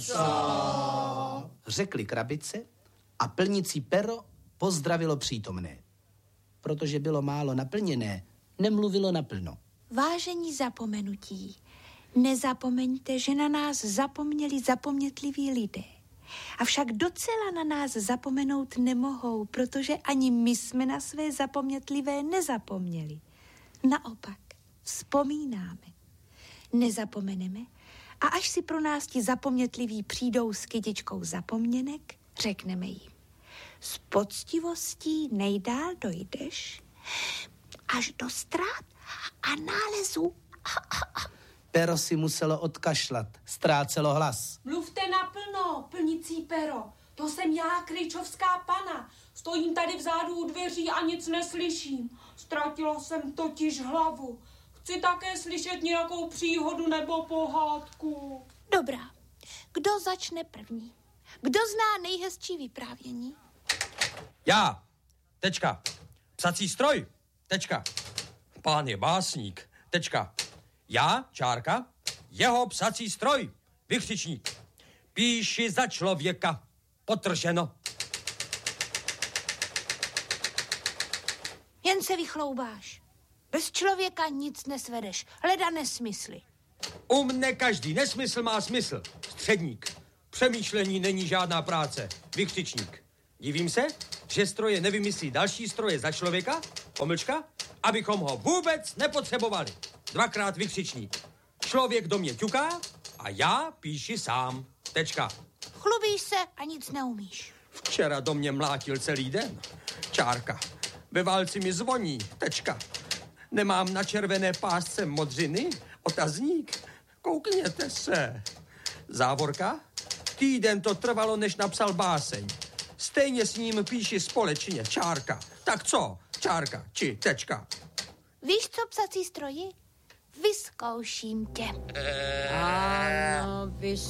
Co? Řekli krabice a plnící pero pozdravilo přítomné. Protože bylo málo naplněné, nemluvilo naplno. Vážení zapomenutí, nezapomeňte, že na nás zapomněli zapomnětliví lidé. Avšak docela na nás zapomenout nemohou, protože ani my jsme na své zapomnětlivé nezapomněli. Naopak, vzpomínáme. Nezapomeneme a až si pro nás ti zapomnětliví přijdou s kytičkou zapomněnek, řekneme jim: s poctivostí nejdál dojdeš až do ztrát a nálezu. Pero si muselo odkašlat, ztrácelo hlas. Mluvte naplno, plnící pero. To jsem já, Kryčovská pana. Stojím tady vzadu u dveří a nic neslyším. Ztratila jsem totiž hlavu. Chci také slyšet nějakou příhodu nebo pohádku. Dobrá. Kdo začne první? Kdo zná nejhezčí vyprávění? Já. Tečka. Psací stroj. Tečka. Pán je básník. Tečka. Já, čárka, jeho psací stroj. Vykřičník. Píši za člověka. Potrženo. Jen se vychloubáš. Bez člověka nic nesvedeš. Leda nesmysly. U mne každý nesmysl má smysl. Středník. Přemýšlení není žádná práce. Vykřičník. Divím se, že stroje nevymyslí další stroje za člověka, pomlčka, abychom ho vůbec nepotřebovali. Dvakrát vykřičník. Člověk do mě ťuká a já píši sám. Tečka. Chlubíš se a nic neumíš. Včera do mě mlátil celý den. Čárka. Ve válci mi zvoní. Tečka. Nemám na červené pásce modřiny? Otazník. Koukněte se. Závorka. Týden to trvalo, než napsal báseň. Stejně s ním píši společně. Čárka. Tak co? Čárka. Či tečka. Víš, co psací stroji? Vyzkouším tě. Ano,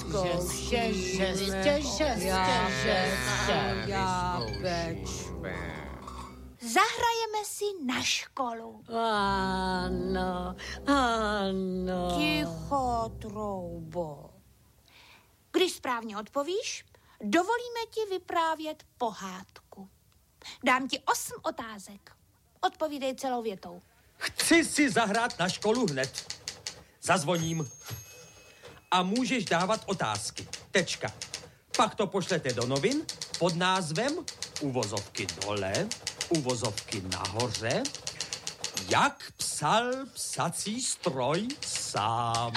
Zahrajeme si na školu. Ano, ano. Ticho, troubo. Když správně odpovíš, dovolíme ti vyprávět pohádku. Dám ti 8 otázek. Odpovídej celou větou. Chci si zahrát na školu hned. Zazvoním. A můžeš dávat otázky. Tečka. Pak to pošlete do novin pod názvem uvozovky dole, uvozovky nahoře, jak psal psací stroj sám.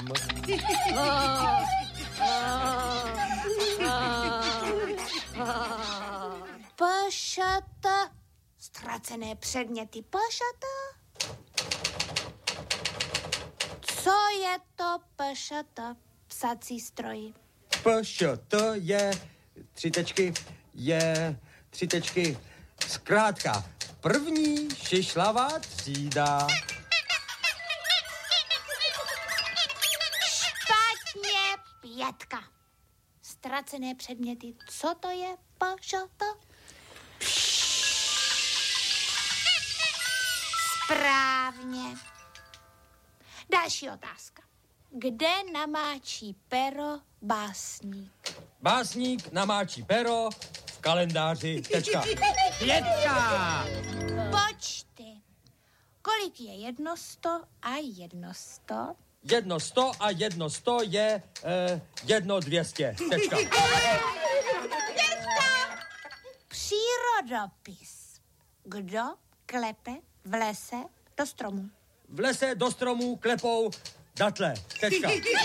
PŠT. Ztracené předměty PŠT. Co je to PŠT? Psací stroj. PŠT je 3 tečky, je 3 tečky. Zkrátka, první šišlavá třída. Špatně, 5. Ztracené předměty. Co to je PŠT? Správně. Další otázka. Kde namáčí pero básník? Básník namáčí pero v kalendáři. Tečka. 5. Počty. Kolik je 100 a 100? 100 a 100 je 200. Tečka. Přírodopis. Kdo klepe v lese do stromu? V lese do stromů klepou datle. Tečka.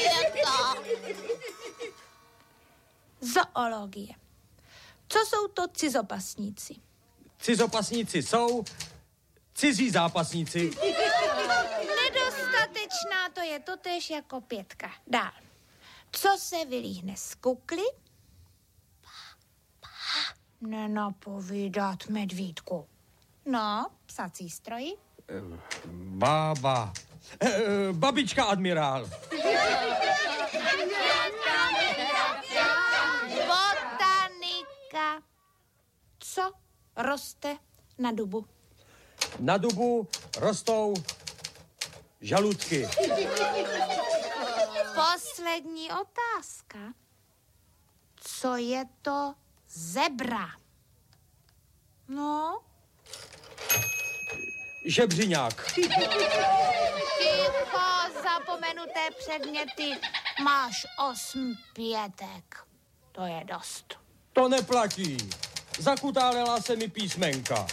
Zoologie. Co jsou to cizopasníci? Cizopasníci jsou cizí zápasníci. Nedostatečná, to je totéž jako 5. Dál. Co se vylíhne z kukly? Nenapovídat medvídku. No, psací stroj. Bába. Babička admirál. Botanika. Co roste na dubu? Na dubu rostou žaludky. Poslední otázka. Co je to zebra? No? Žebřiňák. Ticho, zapomenuté předměty. Máš 8 pětek. To je dost. To neplatí. Zakutálela se mi písmenka.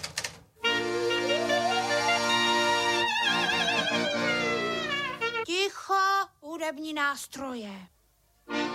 Ticho, hudební nástroje.